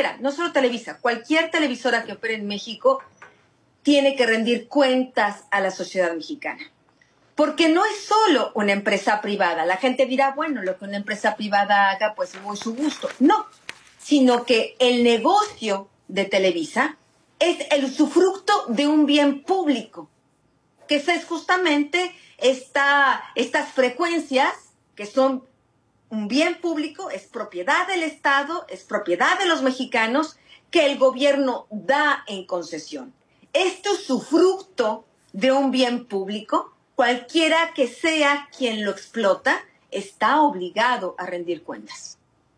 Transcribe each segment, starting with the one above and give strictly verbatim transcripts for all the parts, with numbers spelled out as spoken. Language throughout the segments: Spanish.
cualquiera, no solo Televisa, cualquier televisora que opere en México tiene que rendir cuentas a la sociedad mexicana. Porque no es solo una empresa privada. La gente dirá, bueno, lo que una empresa privada haga, pues muy su gusto. No, sino que el negocio de Televisa es el usufructo de un bien público, que es justamente esta, estas frecuencias que son un bien público, es propiedad del Estado, es propiedad de los mexicanos, que el gobierno da en concesión. Este usufructo de un bien público, cualquiera que sea quien lo explota, está obligado a rendir cuentas.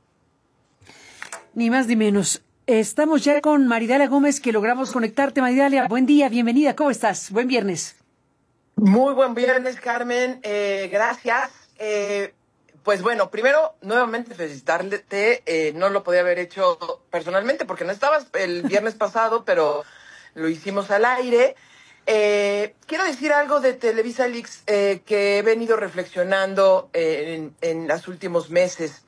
Ni más ni menos. Estamos ya con Maridalia Gómez, que logramos conectarte. Maridalia, buen día, bienvenida, ¿cómo estás? Buen viernes. Muy buen viernes, Carmen, eh, gracias. Eh, pues bueno, primero, nuevamente felicitarte, eh, no lo podía haber hecho personalmente porque no estabas el viernes pasado, pero lo hicimos al aire. Eh, quiero decir algo de Televisa Leaks eh, que he venido reflexionando eh, en, en los últimos meses.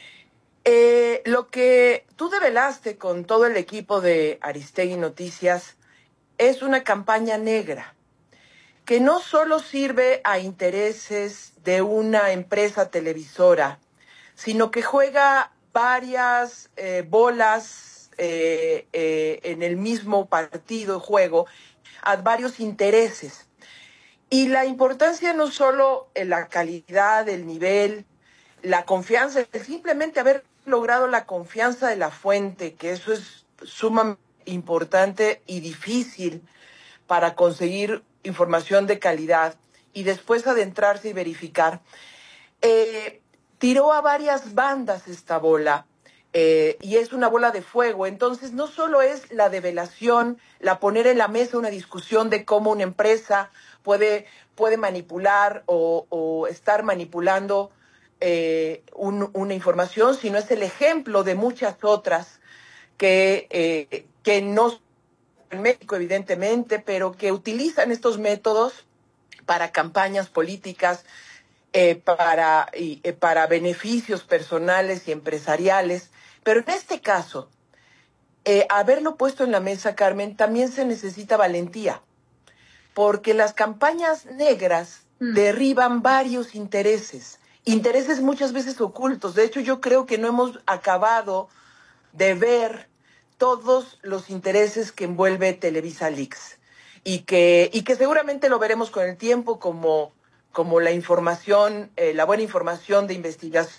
Eh, lo que tú develaste con todo el equipo de Aristegui Noticias es una campaña negra que no solo sirve a intereses de una empresa televisora, sino que juega varias eh, bolas eh, eh, en el mismo partido juego a varios intereses. Y la importancia no solo en la calidad, el nivel, la confianza, es simplemente haber logrado la confianza de la fuente, que eso es sumamente importante y difícil para conseguir información de calidad y después adentrarse y verificar. Eh, tiró a varias bandas esta bola eh, y es una bola de fuego. Entonces no solo es la develación, la poner en la mesa una discusión de cómo una empresa puede, puede manipular o, o estar manipulando eh, un, una información, sino es el ejemplo de muchas otras que, eh, que no en México, evidentemente, pero que utilizan estos métodos para campañas políticas, eh, para, y, eh, para beneficios personales y empresariales. Pero en este caso, eh, haberlo puesto en la mesa, Carmen, también se necesita valentía, porque las campañas negras mm. derriban varios intereses, intereses muchas veces ocultos. De hecho, yo creo que no hemos acabado de ver todos los intereses que envuelve Televisa Leaks y que, y que seguramente lo veremos con el tiempo como, como la información, eh, la buena información de investigación.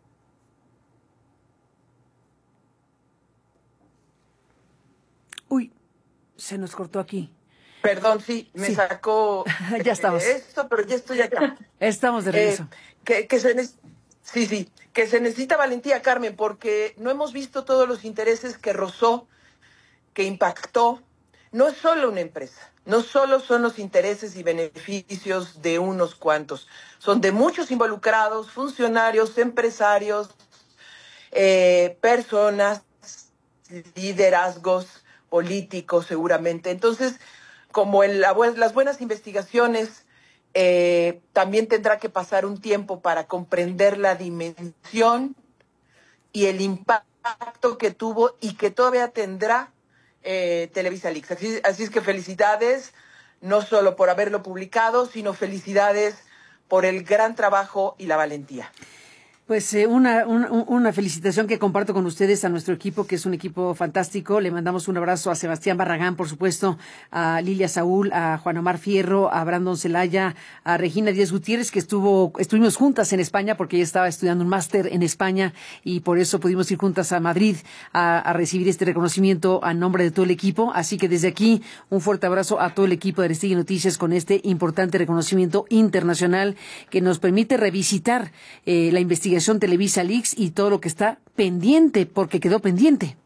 Uy, se nos cortó aquí. Perdón, sí, me sí. sacó ya estamos. esto, pero ya estoy acá. Estamos de regreso. Eh, que, que se ne- sí, sí, que se necesita valentía, Carmen, porque no hemos visto todos los intereses que rozó, que impactó. No es solo una empresa, no solo son los intereses y beneficios de unos cuantos, son de muchos involucrados, funcionarios, empresarios, eh, personas, liderazgos políticos seguramente. Entonces, como el, las buenas investigaciones, eh, también tendrá que pasar un tiempo para comprender la dimensión y el impacto que tuvo y que todavía tendrá eh, Televisa Leaks. Así, así es que felicidades, no solo por haberlo publicado, sino felicidades por el gran trabajo y la valentía. Pues eh, una, una, una felicitación que comparto con ustedes a nuestro equipo, que es un equipo fantástico. Le mandamos un abrazo a Sebastián Barragán, por supuesto, a Lilia Saúl, a Juan Omar Fierro, a Brandon Celaya, a Regina Díaz Gutiérrez, que estuvo, estuvimos juntas en España porque ella estaba estudiando un máster en España y por eso pudimos ir juntas a Madrid a, a recibir este reconocimiento a nombre de todo el equipo. Así que desde aquí, un fuerte abrazo a todo el equipo de Aristegui Noticias con este importante reconocimiento internacional que nos permite revisitar eh, la investigación Televisa Leaks y todo lo que está pendiente, porque quedó pendiente.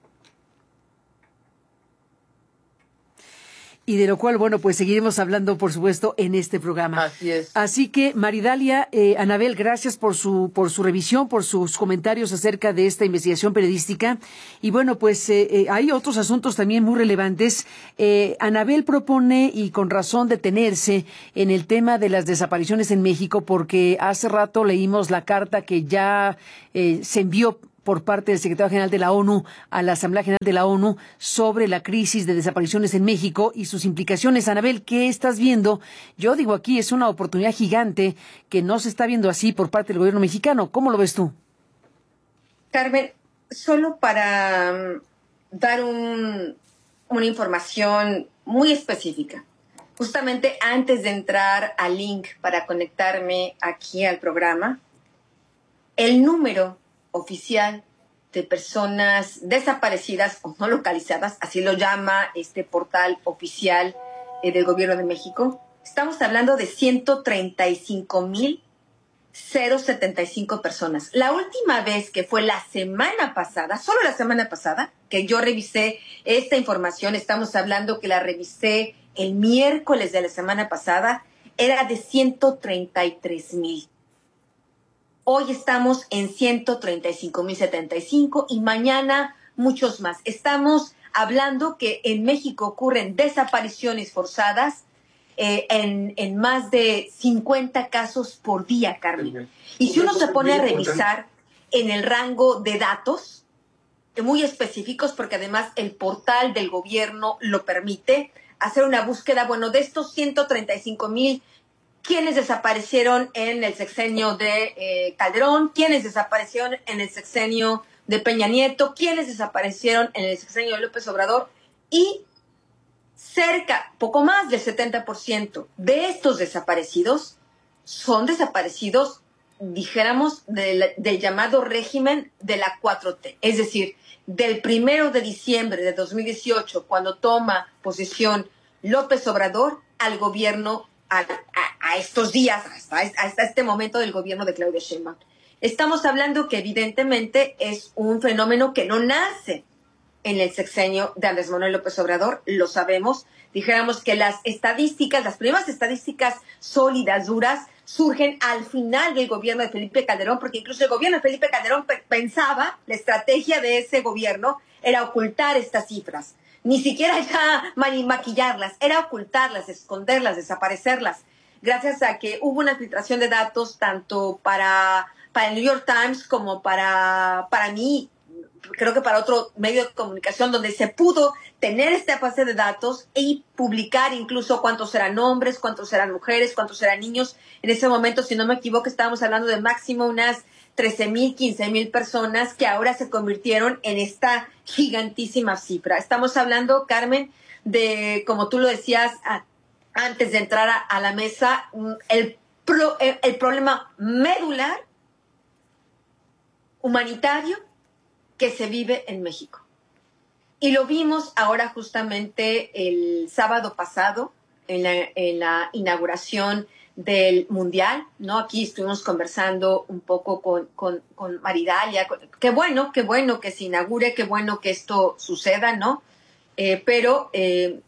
Y de lo cual, bueno, pues seguiremos hablando, por supuesto, en este programa. Así es. Así que, Maridalia, eh, Anabel, gracias por su por su revisión, por sus comentarios acerca de esta investigación periodística. Y bueno, pues eh, eh, hay otros asuntos también muy relevantes. Eh, Anabel propone, y con razón, detenerse en el tema de las desapariciones en México, porque hace rato leímos la carta que ya eh, se envió por parte del secretario general de la ONU a la Asamblea General de la ONU sobre la crisis de desapariciones en México y sus implicaciones. Anabel, ¿qué estás viendo? Yo digo aquí, es una oportunidad gigante que no se está viendo así por parte del gobierno mexicano. ¿Cómo lo ves tú? Carmen, solo para um, dar un, una información muy específica. Justamente antes de entrar al link para conectarme aquí al programa, el número oficial de personas desaparecidas o no localizadas, así lo llama este portal oficial eh, del Gobierno de México, estamos hablando de ciento treinta y cinco mil setenta y cinco personas. La última vez, que fue la semana pasada, solo la semana pasada, que yo revisé esta información, estamos hablando que la revisé el miércoles de la semana pasada, era de ciento treinta y tres mil. Hoy estamos en ciento treinta y cinco mil setenta y cinco y mañana muchos más. Estamos hablando que en México ocurren desapariciones forzadas eh, en, en más de cincuenta casos por día, Carmen. Y si uno se pone a revisar en el rango de datos muy específicos, porque además el portal del gobierno lo permite, hacer una búsqueda, bueno, de estos ciento treinta y cinco mil, ¿quiénes desaparecieron en el sexenio de eh, Calderón? ¿Quiénes desaparecieron en el sexenio de Peña Nieto? ¿Quiénes desaparecieron en el sexenio de López Obrador? Y cerca, poco más del setenta por ciento de estos desaparecidos son desaparecidos, dijéramos, del, del llamado régimen de la cuatro T. Es decir, del primero de diciembre de dos mil dieciocho, cuando toma posesión López Obrador, al gobierno, a, a, a estos días, hasta, hasta este momento del gobierno de Claudia Sheinbaum. Estamos hablando que evidentemente es un fenómeno que no nace en el sexenio de Andrés Manuel López Obrador, lo sabemos. Dijéramos que las estadísticas, las primeras estadísticas sólidas, duras, surgen al final del gobierno de Felipe Calderón, porque incluso el gobierno de Felipe Calderón pensaba, la estrategia de ese gobierno era ocultar estas cifras. Ni siquiera ya maquillarlas, era ocultarlas, esconderlas, desaparecerlas. Gracias a que hubo una filtración de datos tanto para, para el New York Times como para, para mí, creo que para otro medio de comunicación, donde se pudo tener esta base de datos y publicar incluso cuántos eran hombres, cuántos eran mujeres, cuántos eran niños. En ese momento, si no me equivoco, estábamos hablando de máximo unas trece mil, quince mil personas que ahora se convirtieron en esta gigantísima cifra. Estamos hablando, Carmen, de, como tú lo decías a, antes de entrar a, a la mesa, el, pro, el, el problema medular humanitario que se vive en México. Y lo vimos ahora justamente el sábado pasado en la, en la inauguración del Mundial, ¿no? Aquí estuvimos conversando un poco con, con, con Maridalia. Qué bueno, qué bueno que se inaugure, qué bueno que esto suceda, ¿no? Eh, pero eh,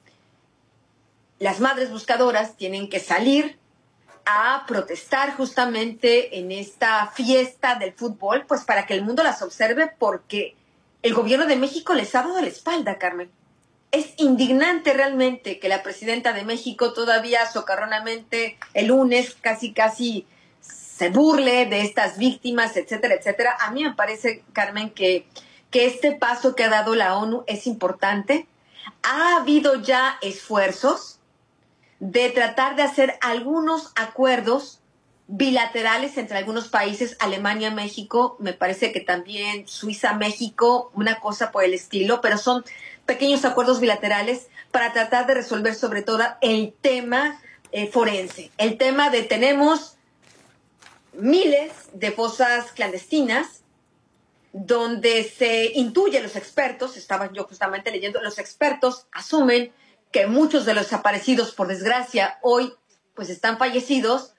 las madres buscadoras tienen que salir a protestar justamente en esta fiesta del fútbol, pues para que el mundo las observe, porque el gobierno de México les ha dado la espalda, Carmen. Es indignante realmente que la presidenta de México todavía socarronamente el lunes casi casi se burle de estas víctimas, etcétera, etcétera. A mí me parece, Carmen, que, que este paso que ha dado la ONU es importante. Ha habido ya esfuerzos de tratar de hacer algunos acuerdos bilaterales entre algunos países, Alemania, México, me parece que también Suiza, México, una cosa por el estilo, pero son pequeños acuerdos bilaterales para tratar de resolver sobre todo el tema eh, forense, el tema de tenemos miles de fosas clandestinas donde se intuye, los expertos, estaba yo justamente leyendo, los expertos asumen que muchos de los desaparecidos, por desgracia, hoy pues están fallecidos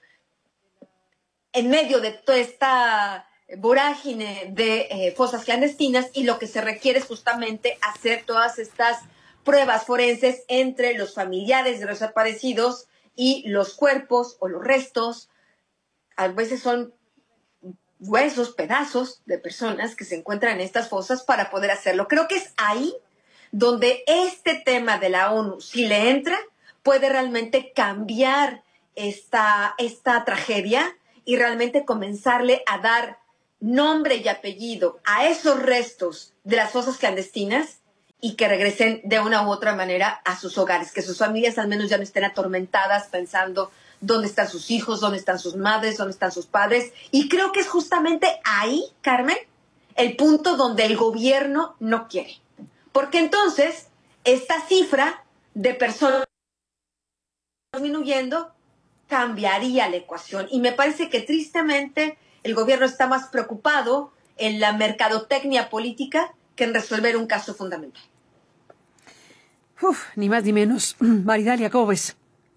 en medio de toda esta vorágine de eh, fosas clandestinas, y lo que se requiere es justamente hacer todas estas pruebas forenses entre los familiares de los desaparecidos y los cuerpos o los restos. A veces son huesos, pedazos de personas que se encuentran en estas fosas para poder hacerlo. Creo que es ahí donde este tema de la ONU, si le entra, puede realmente cambiar esta, esta tragedia y realmente comenzarle a dar nombre y apellido a esos restos de las fosas clandestinas y que regresen de una u otra manera a sus hogares, que sus familias al menos ya no estén atormentadas pensando dónde están sus hijos, dónde están sus madres, dónde están sus padres. Y creo que es justamente ahí, Carmen, el punto donde el gobierno no quiere. Porque entonces esta cifra de personas disminuyendo cambiaría la ecuación. Y me parece que tristemente el gobierno está más preocupado en la mercadotecnia política que en resolver un caso fundamental. Uf, ni más ni menos. Maridalia, ¿cómo ves?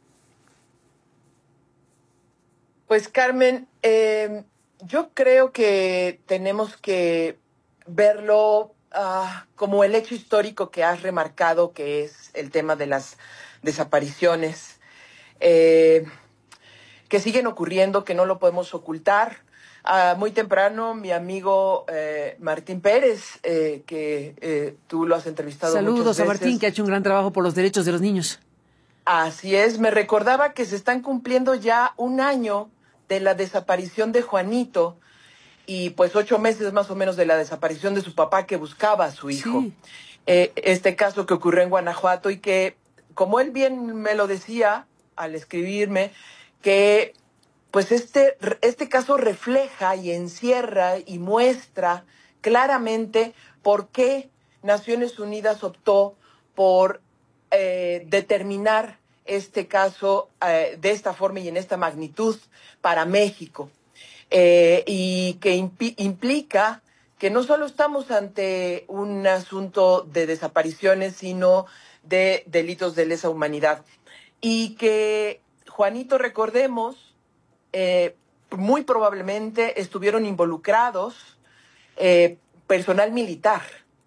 Pues Carmen, eh, yo creo que tenemos que verlo uh, como el hecho histórico que has remarcado, que es el tema de las desapariciones, eh, que siguen ocurriendo, que no lo podemos ocultar. Uh, muy temprano, mi amigo eh, Martín Pérez, eh, que eh, tú lo has entrevistado muchas veces. Saludos a Martín, que ha hecho un gran trabajo por los derechos de los niños. Así es, me recordaba que se están cumpliendo ya un año de la desaparición de Juanito y pues ocho meses más o menos de la desaparición de su papá que buscaba a su hijo. Sí. Eh, este caso que ocurrió en Guanajuato y que, como él bien me lo decía al escribirme, que pues este, este caso refleja y encierra y muestra claramente por qué Naciones Unidas optó por eh, determinar este caso eh, de esta forma y en esta magnitud para México. Eh, y que impi- implica que no solo estamos ante un asunto de desapariciones, sino de delitos de lesa humanidad. Y que, Juanito, recordemos, eh, muy probablemente estuvieron involucrados eh, personal militar.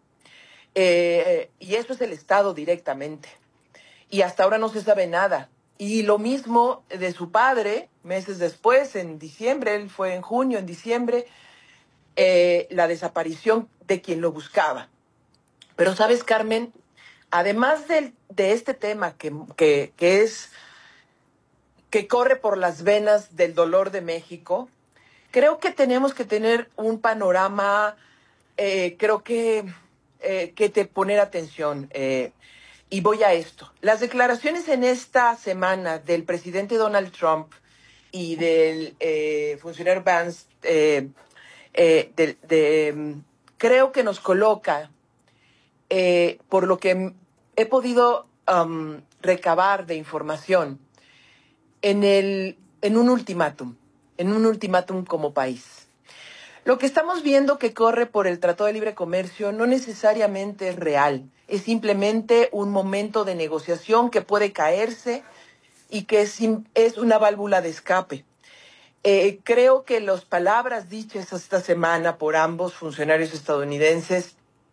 Eh, y eso es el Estado directamente. Y hasta ahora no se sabe nada. Y lo mismo de su padre, meses después, en diciembre, él fue en junio, en diciembre, eh, la desaparición de quien lo buscaba. Pero sabes, Carmen, además de, de este tema que, que, que es, que corre por las venas del dolor de México, creo que tenemos que tener un panorama, eh, creo que, eh, que te poner atención, eh, y voy a esto. Las declaraciones en esta semana del presidente Donald Trump y del eh, funcionario Vance, eh, eh, de, de, creo que nos coloca, eh, por lo que he podido um, recabar de información, en, el, en un ultimátum, en un ultimátum como país. Lo que estamos viendo que corre por el Tratado de Libre Comercio no necesariamente es real, es simplemente un momento de negociación que puede caerse y que es, es una válvula de escape. Eh, creo que las palabras dichas esta semana por ambos funcionarios estadounidenses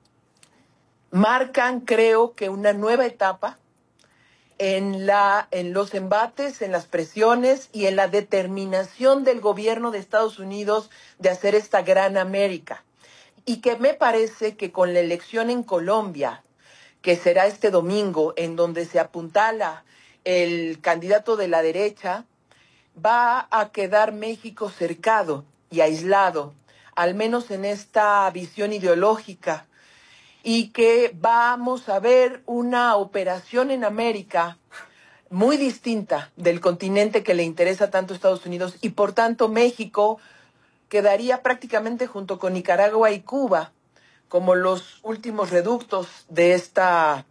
marcan, creo, que una nueva etapa en, la, en los embates, en las presiones y en la determinación del gobierno de Estados Unidos de hacer esta gran América. Y que me parece que con la elección en Colombia, que será este domingo, en donde se apuntala el candidato de la derecha, va a quedar México cercado y aislado, al menos en esta visión ideológica, y que vamos a ver una operación en América muy distinta del continente que le interesa tanto a Estados Unidos, y por tanto México quedaría prácticamente junto con Nicaragua y Cuba como los últimos reductos de esta,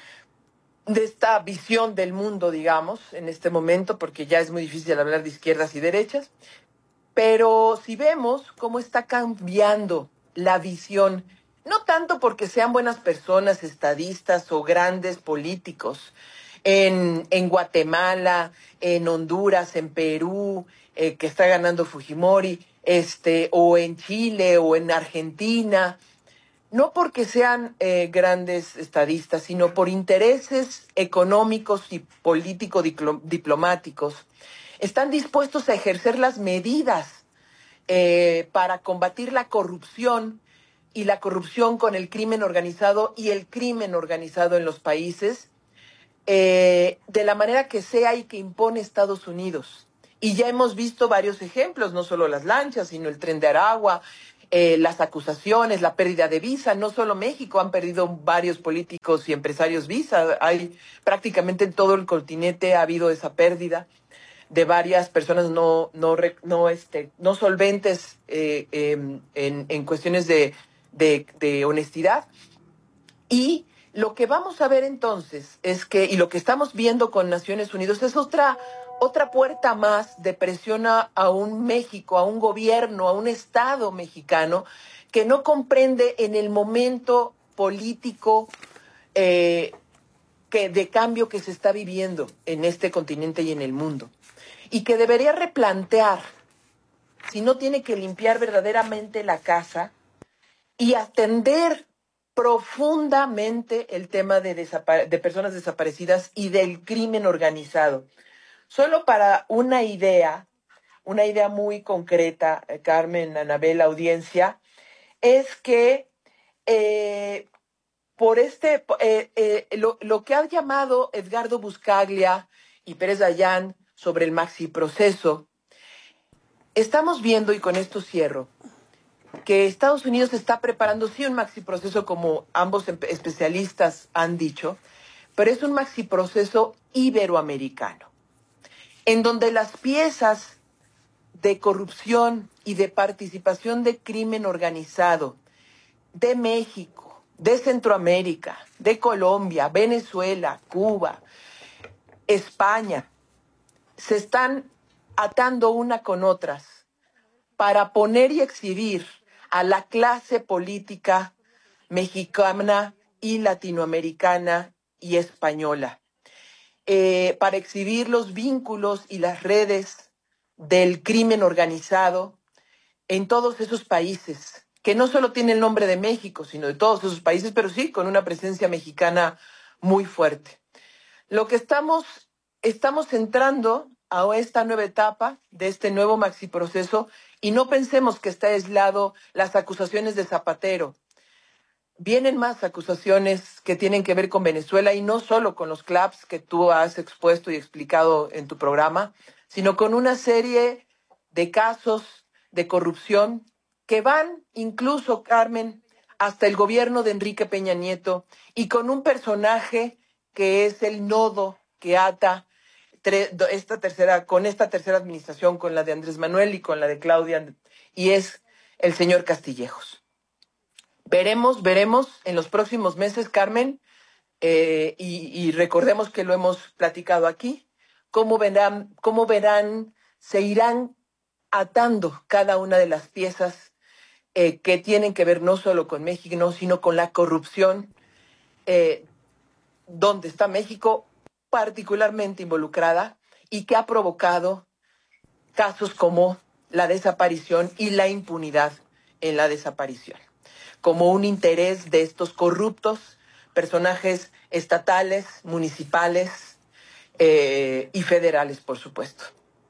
de esta visión del mundo, digamos, en este momento, porque ya es muy difícil hablar de izquierdas y derechas. Pero si vemos cómo está cambiando la visión, no tanto porque sean buenas personas, estadistas o grandes políticos, en, en Guatemala, en Honduras, en Perú, eh, que está ganando Fujimori, este, o en Chile o en Argentina, no porque sean eh, grandes estadistas, sino por intereses económicos y político-diplomáticos, están dispuestos a ejercer las medidas eh, para combatir la corrupción y la corrupción con el crimen organizado y el crimen organizado en los países, eh, de la manera que sea y que impone Estados Unidos. Y ya hemos visto varios ejemplos, no solo las lanchas, sino el Tren de Aragua, eh, las acusaciones, la pérdida de visa. No solo México, han perdido varios políticos y empresarios visa. Hay prácticamente en todo el continente ha habido esa pérdida de varias personas no, no, no, este, no solventes eh, eh, en, en cuestiones de, de, de honestidad. Y lo que vamos a ver entonces es que, y lo que estamos viendo con Naciones Unidas, es otra, otra puerta más de presión a, a un México, a un gobierno, a un Estado mexicano que no comprende en el momento político eh, que, de cambio que se está viviendo en este continente y en el mundo. Y que debería replantear si no tiene que limpiar verdaderamente la casa y atender profundamente el tema de, desapare- de personas desaparecidas y del crimen organizado. Solo para una idea, una idea muy concreta, eh, Carmen, Anabel, audiencia, es que eh, por este, eh, eh, lo, lo que ha llamado Edgardo Buscaglia y Pérez Dayán sobre el maxiproceso, estamos viendo, y con esto cierro, que Estados Unidos está preparando, sí, un maxiproceso, como ambos especialistas han dicho, pero es un maxiproceso iberoamericano, en donde las piezas de corrupción y de participación de crimen organizado de México, de Centroamérica, de Colombia, Venezuela, Cuba, España, se están atando una con otras para poner y exhibir a la clase política mexicana y latinoamericana y española, eh, para exhibir los vínculos y las redes del crimen organizado en todos esos países, que no solo tiene el nombre de México, sino de todos esos países, pero sí con una presencia mexicana muy fuerte. Lo que estamos, estamos entrando a esta nueva etapa de este nuevo maxiproceso, y no pensemos que está aislado las acusaciones de Zapatero. Vienen más acusaciones que tienen que ver con Venezuela, y no solo con los claps que tú has expuesto y explicado en tu programa, sino con una serie de casos de corrupción que van incluso, Carmen, hasta el gobierno de Enrique Peña Nieto, y con un personaje que es el nodo que ata esta tercera, con esta tercera administración, con la de Andrés Manuel y con la de Claudia, y es el señor Castillejos. Veremos, veremos en los próximos meses, Carmen, eh, y, y recordemos que lo hemos platicado aquí, cómo verán, cómo verán, se irán atando cada una de las piezas eh, que tienen que ver no solo con México, sino con la corrupción, eh, donde está México particularmente involucrada y que ha provocado casos como la desaparición y la impunidad en la desaparición, como un interés de estos corruptos personajes estatales, municipales eh, y federales, por supuesto.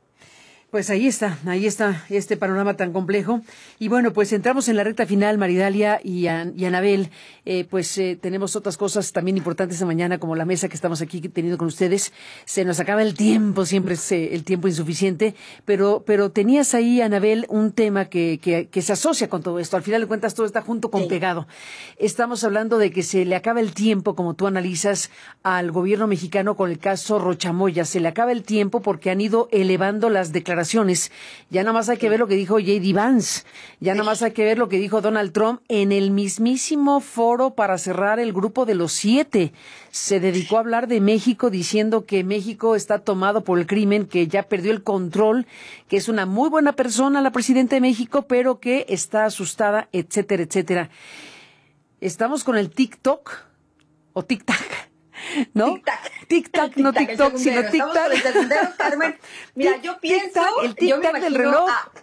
Pues ahí está, ahí está este panorama tan complejo. Y bueno, pues entramos en la recta final, Maridalia y, An- y Anabel. Eh, pues eh, tenemos otras cosas también importantes esta mañana, como la mesa que estamos aquí teniendo con ustedes. Se nos acaba el tiempo, siempre es eh, el tiempo insuficiente, pero pero tenías ahí, Anabel, un tema que, que, que se asocia con todo esto. Al final de cuentas, todo está junto con Sí. pegado. Estamos hablando de que se le acaba el tiempo, como tú analizas, al gobierno mexicano con el caso Rochamoya. Se le acaba el tiempo porque han ido elevando las declaraciones. Ya nada más hay que ver lo que dijo J D Vance, ya nada más hay que ver lo que dijo Donald Trump en el mismísimo foro para cerrar el grupo de los siete. Se dedicó a hablar de México diciendo que México está tomado por el crimen, que ya perdió el control, que es una muy buena persona la presidenta de México, pero que está asustada, etcétera, etcétera. Estamos con el TikTok o TikTok. ¿No? Tic-tac. Tic-tac, no Tic-tac, el TikTok, sino segundero. Estamos con el tic-tac. segundero, Carmen. Mira, yo pienso, Tic-tac, el yo me tic-tac del imagino reloj. a-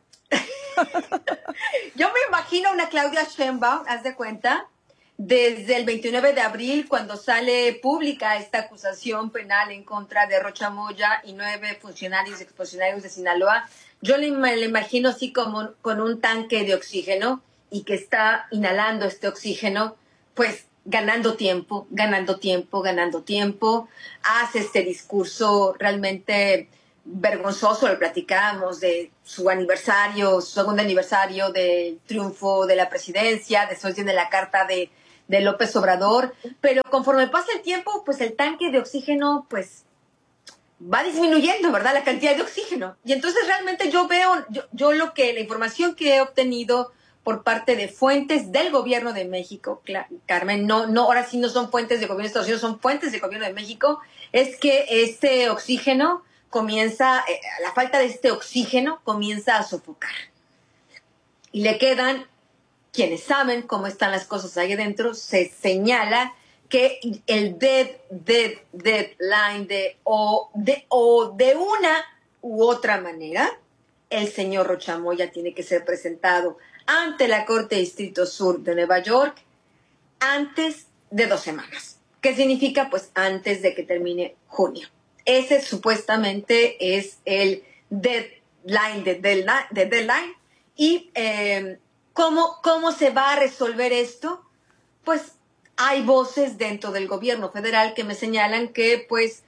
yo me imagino a una Claudia Sheinbaum, haz de cuenta, desde el veintinueve de abril, cuando sale pública esta acusación penal en contra de Rochamoya y nueve funcionarios y exfuncionarios de Sinaloa. Yo le, le imagino así como con un tanque de oxígeno y que está inhalando este oxígeno, pues ganando tiempo, ganando tiempo, ganando tiempo. Hace este discurso realmente vergonzoso, lo platicábamos, de su aniversario, su segundo aniversario del triunfo de la presidencia, después viene la carta de, de López Obrador, pero conforme pasa el tiempo, pues el tanque de oxígeno, pues va disminuyendo, ¿verdad? La cantidad de oxígeno. Y entonces realmente yo veo, yo, yo lo que, la información que he obtenido por parte de fuentes del gobierno de México, Carmen, no, no, ahora sí no son fuentes del gobierno de Estados Unidos, son fuentes del gobierno de México, es que este oxígeno comienza, eh, la falta de este oxígeno comienza a sofocar. Y le quedan, quienes saben cómo están las cosas ahí adentro, se señala que el dead, dead, deadline de o, de o de una u otra manera, el señor Rocha Moya tiene que ser presentado ante la Corte de Distrito Sur de Nueva York antes de dos semanas. ¿Qué significa? Pues antes de que termine junio. Ese supuestamente es el deadline de deadline. De deadline. ¿Y eh, ¿cómo, cómo se va a resolver esto? Pues hay voces dentro del gobierno federal que me señalan que pues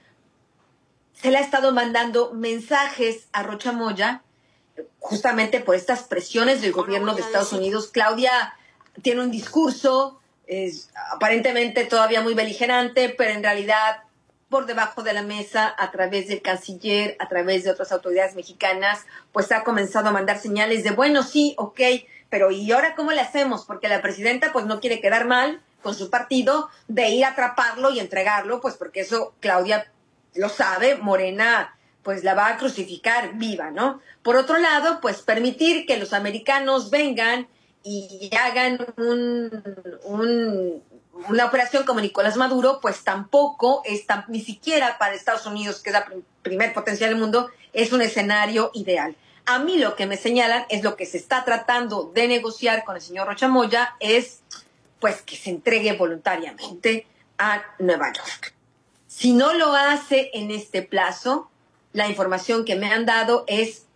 se le ha estado mandando mensajes a Rocha Moya justamente por estas presiones del gobierno de Estados Unidos. Claudia tiene un discurso es aparentemente todavía muy beligerante, pero en realidad por debajo de la mesa, a través del canciller, a través de otras autoridades mexicanas, pues ha comenzado a mandar señales de, bueno, sí, ok, pero ¿y ahora cómo le hacemos? Porque la presidenta pues no quiere quedar mal con su partido de ir a atraparlo y entregarlo, pues porque eso Claudia lo sabe, Morena pues la va a crucificar viva, ¿no? Por otro lado, pues permitir que los americanos vengan y hagan un, un, una operación como Nicolás Maduro, pues tampoco es tan, ni siquiera para Estados Unidos, que es la prim, primer potencial del mundo, es un escenario ideal. A mí lo que me señalan es lo que se está tratando de negociar con el señor Rocha Moya es pues que se entregue voluntariamente a Nueva York. Si no lo hace en este plazo, la información que me han dado es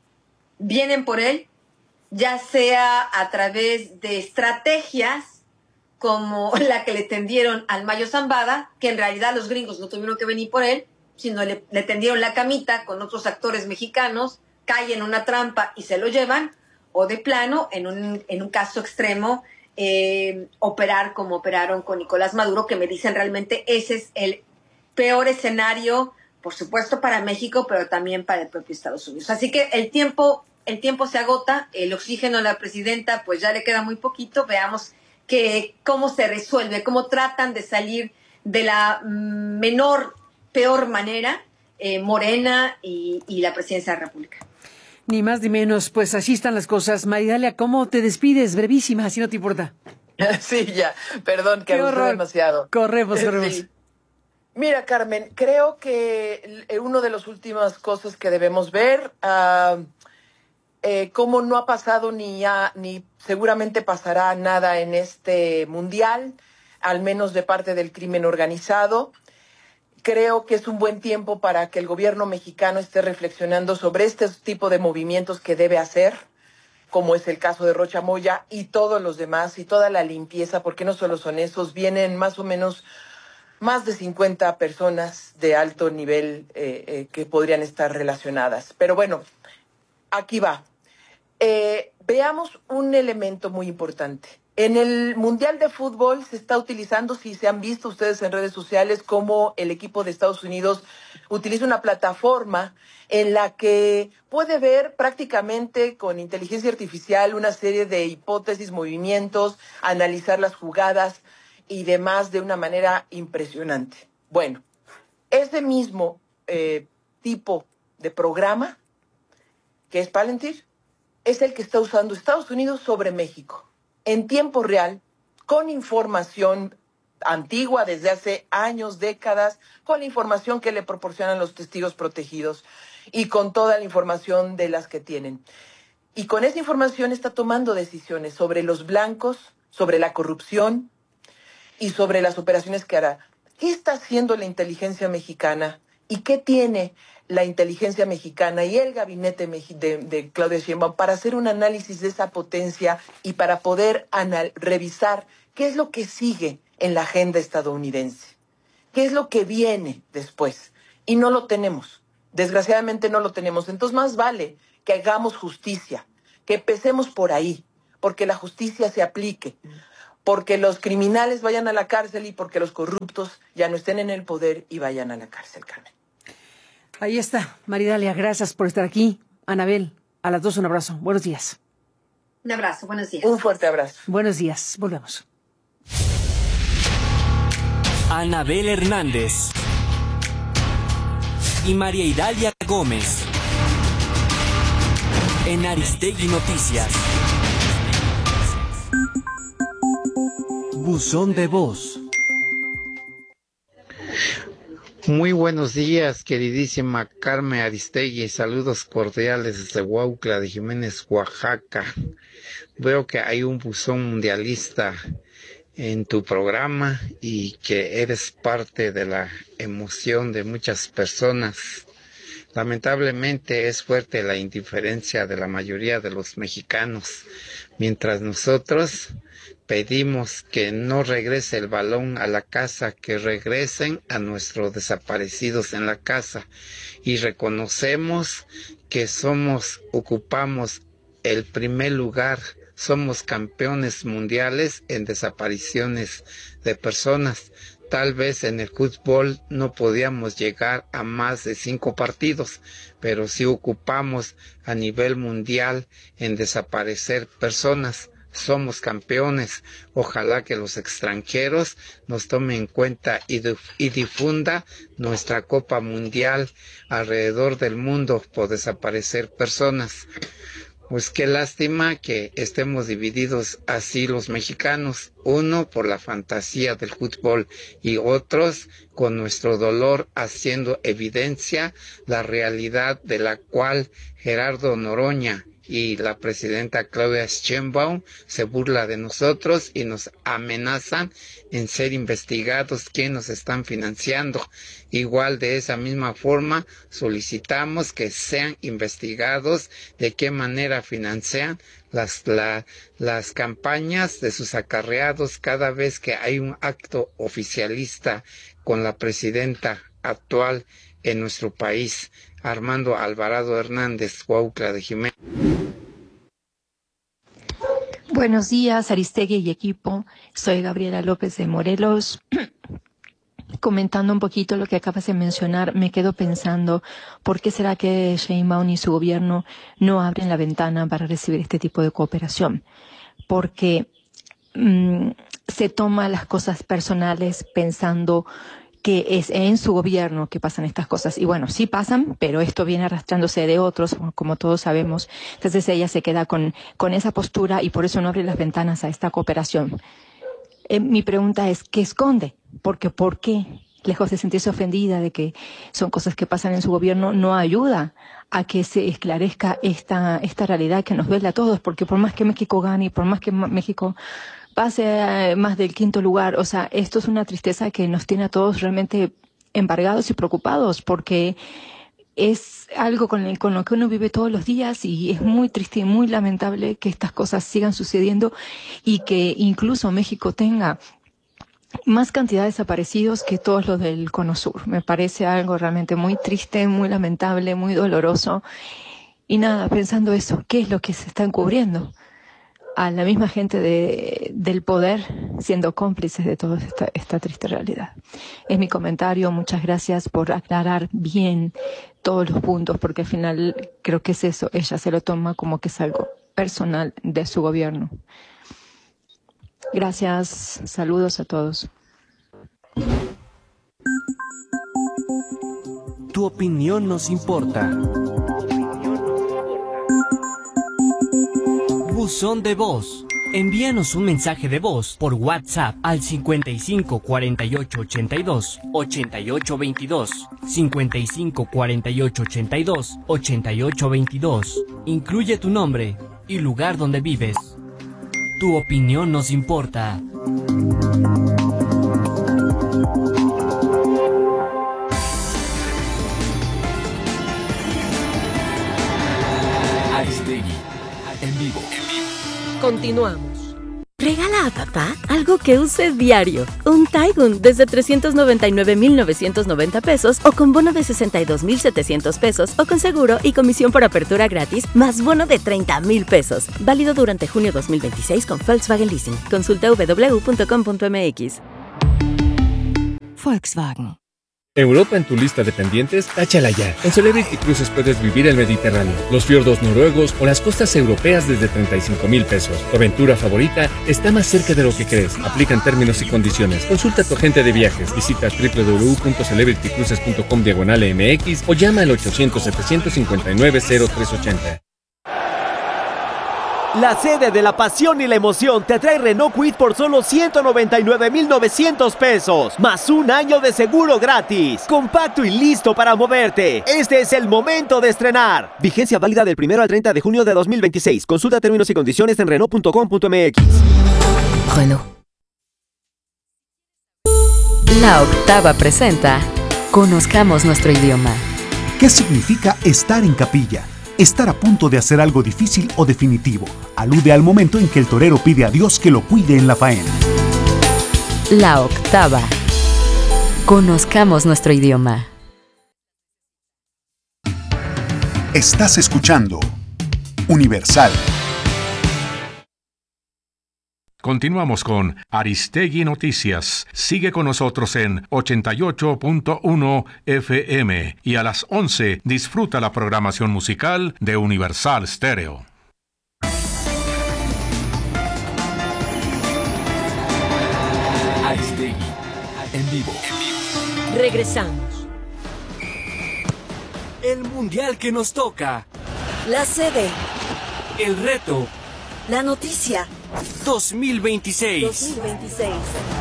vienen por él, ya sea a través de estrategias como la que le tendieron al Mayo Zambada, que en realidad los gringos no tuvieron que venir por él, sino le, le tendieron la camita con otros actores mexicanos, caen en una trampa y se lo llevan, o de plano, en un, en un caso extremo, eh, operar como operaron con Nicolás Maduro, que me dicen realmente ese es el peor escenario, por supuesto para México, pero también para el propio Estados Unidos. Así que el tiempo... El tiempo se agota, el oxígeno a la presidenta pues ya le queda muy poquito, veamos que, cómo se resuelve, cómo tratan de salir de la menor, peor manera eh, Morena y, y la presidencia de la República. Ni más ni menos, pues así están las cosas. Maridalia, ¿cómo te despides? Brevísima, si no te importa. Sí, ya, perdón que abusé demasiado. Corremos, corremos. Sí. Mira, Carmen, creo que una de las últimas cosas que debemos ver... Uh, Eh, cómo no ha pasado ni, ya, ni seguramente pasará nada en este mundial, al menos de parte del crimen organizado. Creo que es un buen tiempo para que el gobierno mexicano esté reflexionando sobre este tipo de movimientos que debe hacer, como es el caso de Rocha Moya y todos los demás, y toda la limpieza, porque no solo son esos, vienen más o menos más de cincuenta personas de alto nivel eh, eh, que podrían estar relacionadas. Pero bueno, aquí va. Eh, veamos un elemento muy importante. En el Mundial de Fútbol se está utilizando, si se han visto ustedes en redes sociales, cómo el equipo de Estados Unidos utiliza una plataforma en la que puede ver prácticamente con inteligencia artificial una serie de hipótesis, movimientos, analizar las jugadas y demás de una manera impresionante. Bueno, ese mismo eh, tipo de programa, que es Palantir, es el que está usando Estados Unidos sobre México, en tiempo real, con información antigua desde hace años, décadas, con la información que le proporcionan los testigos protegidos y con toda la información de las que tienen. Y con esa información está tomando decisiones sobre los blancos, sobre la corrupción y sobre las operaciones que hará. ¿Qué está haciendo la inteligencia mexicana y qué tiene la inteligencia mexicana y el gabinete de, de Claudia Sheinbaum para hacer un análisis de esa potencia y para poder anal- revisar qué es lo que sigue en la agenda estadounidense? ¿Qué es lo que viene después? Y no lo tenemos. Desgraciadamente no lo tenemos. Entonces más vale que hagamos justicia, que empecemos por ahí, porque la justicia se aplique, porque los criminales vayan a la cárcel y porque los corruptos ya no estén en el poder y vayan a la cárcel, Carmen. Ahí está, Maridalia, gracias por estar aquí. Anabel, a las dos un abrazo. Buenos días. Un abrazo, buenos días. Un fuerte abrazo. Buenos días, volvemos. Anabel Hernández y María Idalia Gómez en Aristegui Noticias. Buzón de voz. Muy buenos días, queridísima Carmen Aristegui. Saludos cordiales desde Huautla de Jiménez, Oaxaca. Veo que hay un buzón mundialista en tu programa y que eres parte de la emoción de muchas personas. Lamentablemente es fuerte la indiferencia de la mayoría de los mexicanos, mientras nosotros pedimos que no regrese el balón a la casa, que regresen a nuestros desaparecidos en la casa, y reconocemos que somos, ocupamos el primer lugar. Somos campeones mundiales en desapariciones de personas. Tal vez en el fútbol no podíamos llegar a más de cinco partidos, pero sí ocupamos a nivel mundial en desaparecer personas. Somos campeones. Ojalá que los extranjeros nos tomen en cuenta y, y difunda nuestra Copa Mundial alrededor del mundo por desaparecer personas. Pues qué lástima que estemos divididos así los mexicanos, uno por la fantasía del fútbol y otros con nuestro dolor haciendo evidencia la realidad de la cual Gerardo Noroña y la presidenta Claudia Sheinbaum se burla de nosotros y nos amenazan en ser investigados quién nos están financiando. Igual de esa misma forma solicitamos que sean investigados de qué manera financian las, la, las campañas de sus acarreados cada vez que hay un acto oficialista con la presidenta actual en nuestro país. Armando Alvarado Hernández, Huautla de Jiménez. Buenos días, Aristegui y equipo. Soy Gabriela López de Morelos. Comentando un poquito lo que acabas de mencionar, me quedo pensando, ¿por qué será que Sheinbaum y su gobierno no abren la ventana para recibir este tipo de cooperación? Porque mmm, se toma las cosas personales pensando que es en su gobierno que pasan estas cosas. Y bueno, sí pasan, pero esto viene arrastrándose de otros, como todos sabemos. Entonces ella se queda con, con esa postura y por eso no abre las ventanas a esta cooperación. Eh, mi pregunta es, ¿qué esconde? Porque ¿por qué? Lejos de sentirse ofendida de que son cosas que pasan en su gobierno, no ayuda a que se esclarezca esta, esta realidad que nos duele a todos. Porque por más que México gane y por más que México pase más del quinto lugar, o sea, esto es una tristeza que nos tiene a todos realmente embargados y preocupados, porque es algo con, el, con lo que uno vive todos los días y es muy triste y muy lamentable que estas cosas sigan sucediendo y que incluso México tenga más cantidad de desaparecidos que todos los del Cono Sur. Me parece algo realmente muy triste, muy lamentable, muy doloroso. Y nada, pensando eso, ¿qué es lo que se está encubriendo? A la misma gente de, del poder siendo cómplices de toda esta, esta triste realidad. Es mi comentario, muchas gracias por aclarar bien todos los puntos, porque al final creo que es eso, ella se lo toma como que es algo personal de su gobierno. Gracias, saludos a todos. Tu opinión nos importa. Buzón de voz. Envíanos un mensaje de voz por WhatsApp al cincuenta y cinco cuarenta y ocho ochenta y dos ochenta y ocho veintidós, cincuenta y cinco cuarenta y ocho ochenta y dos ochenta y ocho veintidós. Incluye tu nombre y lugar donde vives. Tu opinión nos importa. Aristegui, en vivo. Continuamos. Regala a papá algo que use diario. Un Taigun desde trescientos noventa y nueve mil novecientos noventa pesos o con bono de sesenta y dos mil setecientos pesos o con seguro y comisión por apertura gratis más bono de treinta mil pesos. Válido durante junio dos mil veintiséis con Volkswagen Leasing. Consulta doble u doble u doble u punto com punto m x. Volkswagen. Europa en tu lista de pendientes, táchala ya. En Celebrity Cruises puedes vivir el Mediterráneo, los fiordos noruegos o las costas europeas desde treinta y cinco mil pesos. Tu aventura favorita está más cerca de lo que crees. Aplican términos y condiciones. Consulta a tu agente de viajes. Visita doble u doble u doble u punto celebrity cruises punto com diagonal M X o llama al ochocientos, setecientos cincuenta y nueve, cero tres ochenta. La sede de la pasión y la emoción te trae Renault Kwid por solo ciento noventa y nueve mil novecientos pesos, más un año de seguro gratis. Compacto y listo para moverte. Este es el momento de estrenar. Vigencia válida del primero al treinta de junio de dos mil veintiséis. Consulta términos y condiciones en renault punto com punto m x. Renault. La Octava presenta Conozcamos nuestro idioma. ¿Qué significa estar en capilla? Estar a punto de hacer algo difícil o definitivo. Alude al momento en que el torero pide a Dios que lo cuide en la faena. La Octava. Conozcamos nuestro idioma. Estás escuchando Universal. Continuamos con Aristegui Noticias. Sigue con nosotros en ochenta y ocho punto uno F M y a las once disfruta la programación musical de Universal Stereo. Aristegui en vivo. Regresamos. El mundial que nos toca. La sede. El reto. La noticia. dos mil veintiséis. dos mil veintiséis.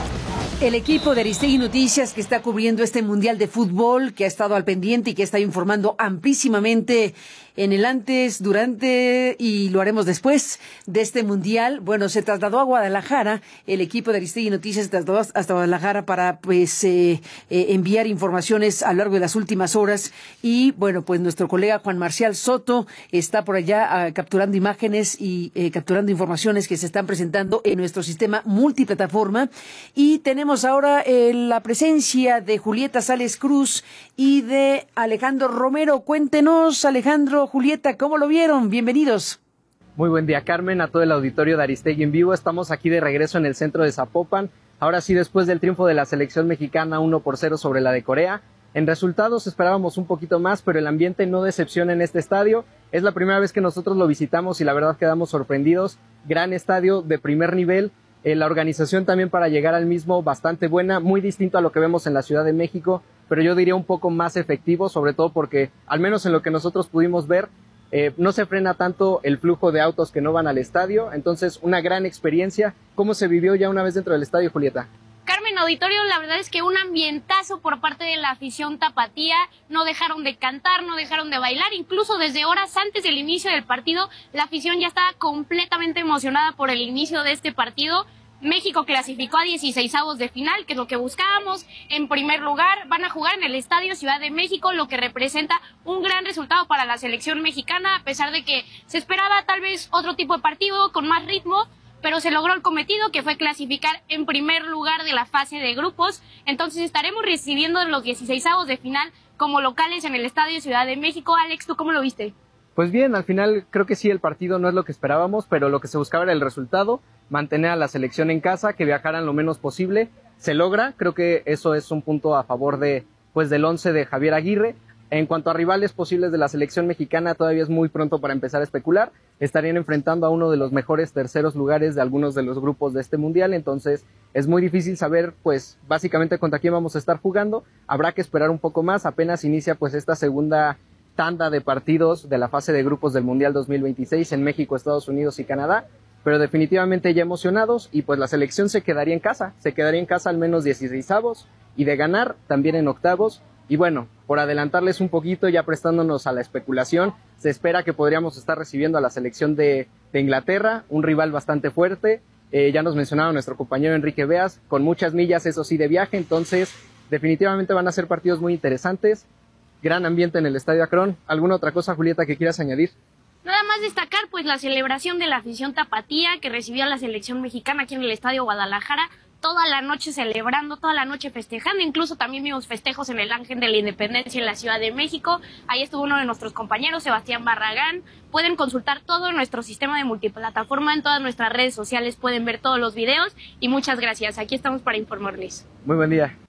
El equipo de Aristegui Noticias que está cubriendo este Mundial de Fútbol, que ha estado al pendiente y que está informando amplísimamente en el antes, durante y lo haremos después de este Mundial. Bueno, se trasladó a Guadalajara, el equipo de Aristegui Noticias se trasladó hasta Guadalajara para pues eh, eh, enviar informaciones a lo largo de las últimas horas y bueno, pues nuestro colega Juan Marcial Soto está por allá uh, capturando imágenes y eh, capturando informaciones que se están presentando en nuestro sistema multiplataforma y tenemos ahora eh, la presencia de Julieta Sales Cruz y de Alejandro Romero. Cuéntenos, Alejandro, Julieta, ¿cómo lo vieron? Bienvenidos. Muy buen día, Carmen, a todo el auditorio de Aristegui en vivo. Estamos aquí de regreso en el centro de Zapopan. Ahora sí, después del triunfo de la selección mexicana uno por cero sobre la de Corea. En resultados esperábamos un poquito más, pero el ambiente no decepciona en este estadio. Es la primera vez que nosotros lo visitamos y la verdad quedamos sorprendidos. Gran estadio de primer nivel. Eh, la organización también para llegar al mismo bastante buena, muy distinto a lo que vemos en la Ciudad de México, pero yo diría un poco más efectivo, sobre todo porque, al menos en lo que nosotros pudimos ver, eh, no se frena tanto el flujo de autos que no van al estadio, entonces una gran experiencia. ¿Cómo se vivió ya una vez dentro del estadio, Julieta? Carmen, auditorio, la verdad es que un ambientazo por parte de la afición tapatía, no dejaron de cantar, no dejaron de bailar, incluso desde horas antes del inicio del partido, la afición ya estaba completamente emocionada por el inicio de este partido. México clasificó a dieciseisavos de final, que es lo que buscábamos. En primer lugar, van a jugar en el Estadio Ciudad de México, lo que representa un gran resultado para la selección mexicana, a pesar de que se esperaba tal vez otro tipo de partido con más ritmo, pero se logró el cometido, que fue clasificar en primer lugar de la fase de grupos. Entonces estaremos recibiendo los dieciseisavos de final como locales en el Estadio Ciudad de México. Alex, ¿tú cómo lo viste? Pues bien, al final creo que sí, el partido no es lo que esperábamos, pero lo que se buscaba era el resultado, mantener a la selección en casa, que viajaran lo menos posible. Se logra, creo que eso es un punto a favor de, pues, del once de Javier Aguirre. En cuanto a rivales posibles de la selección mexicana, todavía es muy pronto para empezar a especular. Estarían enfrentando a uno de los mejores terceros lugares de algunos de los grupos de este mundial, entonces es muy difícil saber, pues, básicamente contra quién vamos a estar jugando. Habrá que esperar un poco más, apenas inicia, pues, esta segunda tanda de partidos de la fase de grupos del Mundial dos mil veintiséis en México, Estados Unidos y Canadá, pero definitivamente ya emocionados y pues la selección se quedaría en casa, se quedaría en casa al menos dieciseisavos y de ganar también en octavos. Y bueno, por adelantarles un poquito, ya prestándonos a la especulación, se espera que podríamos estar recibiendo a la selección de, de Inglaterra, un rival bastante fuerte. Eh, ya nos mencionaba nuestro compañero Enrique Beas, con muchas millas, eso sí, de viaje, entonces definitivamente van a ser partidos muy interesantes. Gran ambiente en el Estadio Akron. ¿Alguna otra cosa, Julieta, que quieras añadir? Nada más destacar pues la celebración de la afición tapatía que recibió a la selección mexicana aquí en el Estadio Guadalajara, toda la noche celebrando, toda la noche festejando, incluso también vimos festejos en el Ángel de la Independencia en la Ciudad de México. Ahí estuvo uno de nuestros compañeros, Sebastián Barragán. Pueden consultar todo nuestro sistema de multiplataforma en todas nuestras redes sociales, pueden ver todos los videos y muchas gracias. Aquí estamos para informarles. Muy buen día.